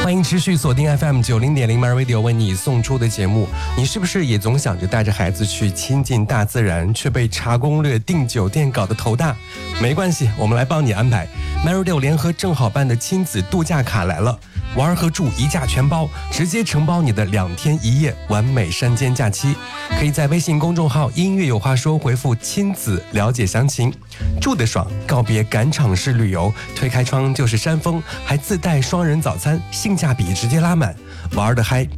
欢迎持续锁定 FM90.0 My Radio 为你送出的节目。你是不是也总想着带着孩子去亲近大自然，却被查攻略、订酒店搞得头大？没关系，我们来帮你安排。My Radio 联合正好办的亲子度假卡来了，玩和住一价全包，直接承包你的2天1夜完美山间假期。可以在微信公众号音乐有话说回复亲子了解详情。住得爽，告别赶场式旅游，推开窗就是山峰，还自带双人早餐，性价比直接拉满，玩得嗨。